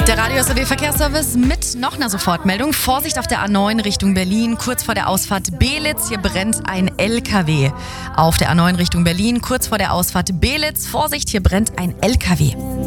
Der Radio SAW Verkehrsservice mit noch einer Sofortmeldung. Vorsicht auf der A9 Richtung Berlin, kurz vor der Ausfahrt Belitz. Hier brennt ein LKW. Auf der A9 Richtung Berlin, kurz vor der Ausfahrt Belitz. Vorsicht, hier brennt ein LKW.